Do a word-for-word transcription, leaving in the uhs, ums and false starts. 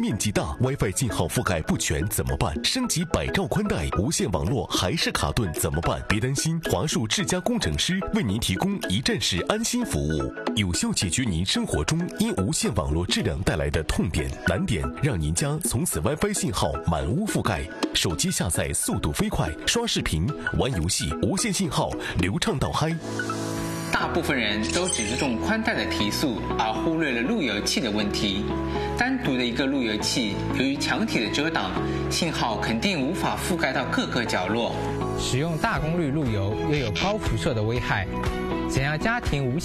面积大 ，WiFi 信号覆盖不全怎么办？升级百兆宽带，无线网络还是卡顿怎么办？别担心，华数智家工程师为您提供一站式安心服务，有效解决您生活中因无线网络质量带来的痛点、难点，让您家从此 WiFi 信号满屋覆盖，手机下载速度飞快，刷视频、玩游戏，无线信号流畅到嗨。 大部分人都只注重宽带的提速，而忽略了路由器的问题。单独的一个路由器，由于墙体的遮挡，信号肯定无法覆盖到各个角落。 使用大功率路由又有高辐射的危害，想要家庭无线